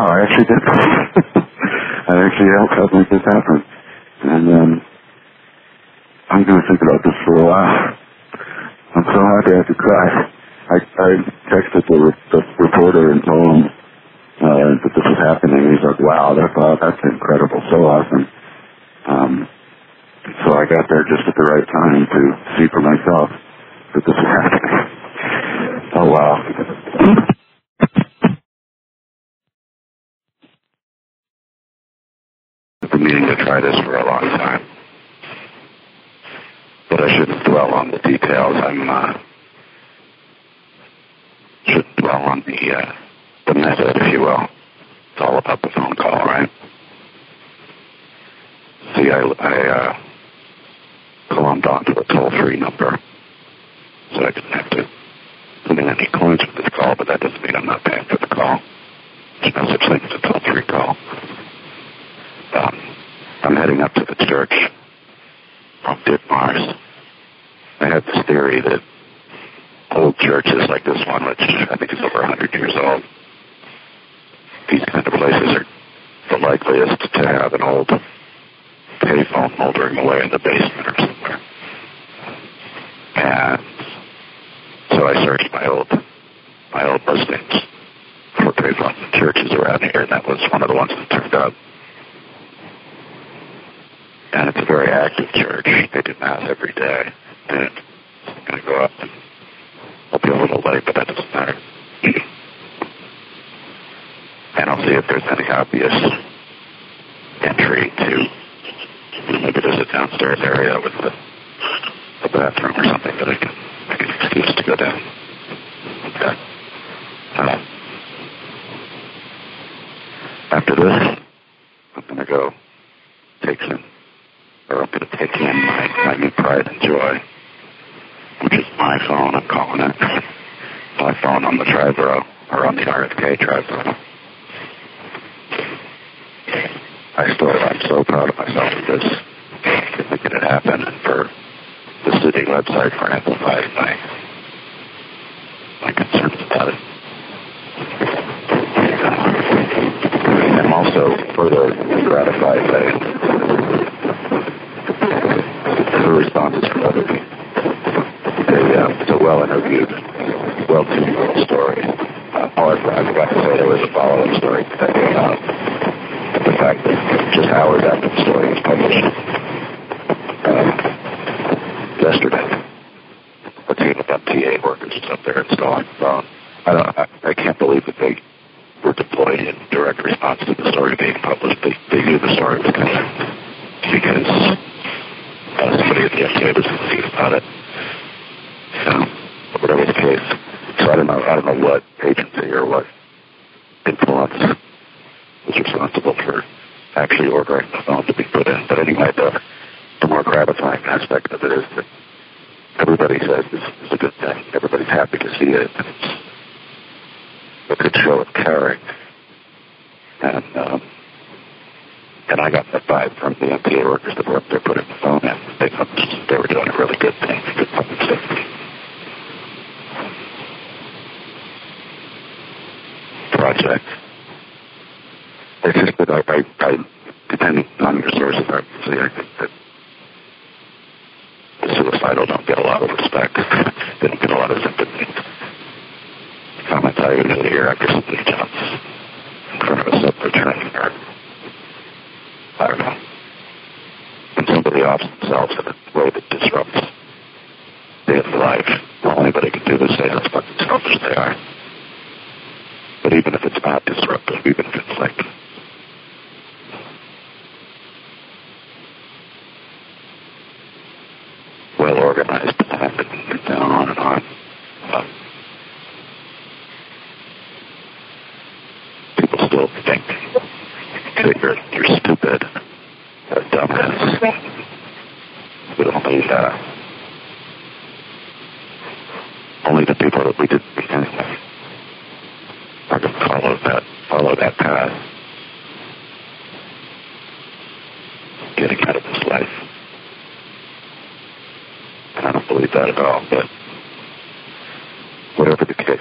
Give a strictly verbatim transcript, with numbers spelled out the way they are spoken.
wow, I actually did this. I actually helped, helped make this happen. And um, I'm going to think about this for a while. I'm so happy I could cry. I, I texted the, the reporter and told him uh, that this was happening. He's like, wow, that's, uh, that's incredible, so awesome. Um, so I got there just at the right time to see for myself that this was happening. Oh, wow. I've been meaning to try this for a long time. But I shouldn't dwell on the details. I'm, uh, shouldn't dwell on the, uh, the method, if you will. It's all about the phone call, right? See, I, I, uh, glommed onto a toll-free number, so I didn't have to put in any coins for this call, but that doesn't mean I'm not paying for the call. There's no such thing as a toll-free call. Um, I'm heading up to the church from Ditmars. I have this theory that old churches like this one, which I think is over one hundred years old, these kind of places are the likeliest to have an old payphone moldering away in the basement or somewhere. And so I searched my old my old listings for payphones and churches around here, and that was one of the ones that turned up. And it's a very active church. They do mass every day. And I'm going to go up and I'll be a little late, but that doesn't matter. And I'll see if there's any obvious entry to, maybe there's a downstairs area with the, the bathroom or something that I can, I can excuse to go down. Okay. Um, after this, I'm going to go take some, or I'm going to take in my, my new pride and joy, which is my phone, I'm calling it. My phone on the Triborough, or on the R F K Triborough. I still, I'm so proud of myself for this, for making it happen, and for the city website for amplifying my, my concerns about it. I'm also further gratified by the responses from other people. They, uh, it's a well-interviewed, well-tuned story. Uh, oh, I forgot to say there was a follow-up story that came out. The fact that just hours after the story was published um, yesterday, a team of M T A workers is up there installing the phone. I, don't, I, I can't believe that they were deployed in direct response to the story being published. They, they knew the story was coming because uh, somebody at the M T A was confused about it. So, whatever the case. So I don't know. I don't know what agency or what influence was responsible for actually ordering the phone to be put in. But anyway, the, the more gratifying aspect of it is that everybody says this is a good thing. Everybody's happy to see it. And it's a good show of caring. And, um, and I got that vibe from the M T A workers that were up there putting the phone in. They thought they were doing a really good thing for good public safety. Project. It's just that I, I, I depending on your sources, obviously, I think that the suicidal don't get a lot of respect. They don't get a lot of sympathy. Comments I usually hear after somebody jumps in front of a subway train, or I don't know, when somebody offs themselves in a way that disrupts daily life. All anybody can do is say how fucking selfish they are. But even if it's not disruptive, even if it's like well organized and on and on, um, people still think that you're, you're stupid, a dumbass. But only, uh, only the people that we didn't meet anyway are going to follow that, follow that path, getting out of this life. And I don't believe that at all, but